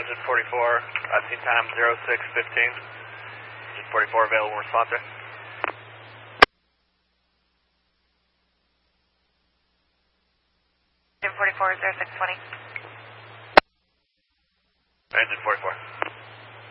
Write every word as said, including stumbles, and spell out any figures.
Engine forty-four, I've seen time zero six fifteen. Engine forty-four available response there. Engine forty-four, zero six twenty. Engine forty-four.